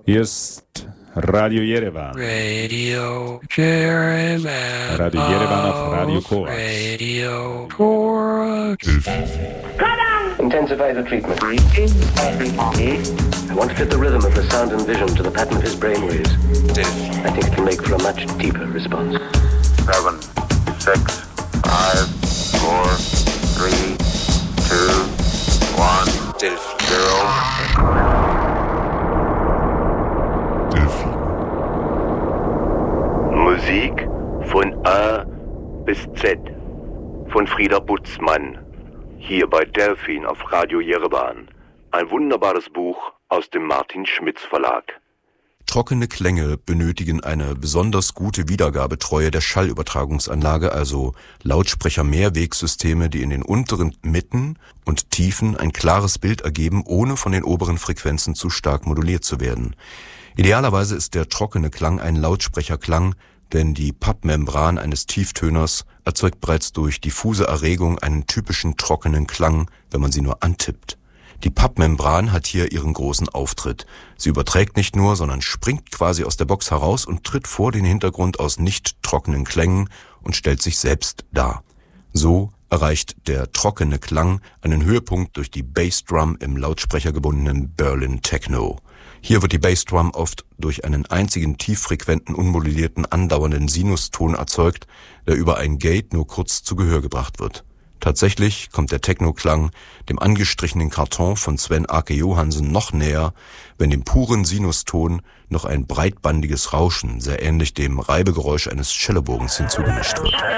Hier ist Radio Yerevan. Radio Yerevan. Radio Yerevan auf Radio Korax. Radio Korax. Intensify the treatment. I want to fit the rhythm of the sound and vision to the pattern of his brainwaves. I think it can make for a much deeper response. 7, 6, 5, 4, 3, 2, 1, Delphi. 0. Musik von A bis Z von Frieda Butzmann, hier bei Delphin auf Radio Yerevan. Ein wunderbares Buch aus dem Martin Schmitz Verlag. Trockene Klänge benötigen eine besonders gute Wiedergabetreue der Schallübertragungsanlage, also Lautsprecher-Mehrwegsysteme, die in den unteren Mitten und Tiefen ein klares Bild ergeben, ohne von den oberen Frequenzen zu stark moduliert zu werden. Idealerweise ist der trockene Klang ein Lautsprecherklang, denn die Pappmembran eines Tieftöners erzeugt bereits durch diffuse Erregung einen typischen trockenen Klang, wenn man sie nur antippt. Die Pappmembran hat hier ihren großen Auftritt. Sie überträgt nicht nur, sondern springt quasi aus der Box heraus und tritt vor den Hintergrund aus nicht trockenen Klängen und stellt sich selbst dar. So erreicht der trockene Klang einen Höhepunkt durch die Bassdrum im lautsprechergebundenen Berlin Techno. Hier wird die Bassdrum oft durch einen einzigen tieffrequenten, unmodulierten, andauernden Sinuston erzeugt, der über ein Gate nur kurz zu Gehör gebracht wird. Tatsächlich kommt der Techno-Klang dem angestrichenen Karton von Sven Ake Johansen noch näher, wenn dem puren Sinuston noch ein breitbandiges Rauschen, sehr ähnlich dem Reibegeräusch eines Cellobogens, hinzugemischt wird.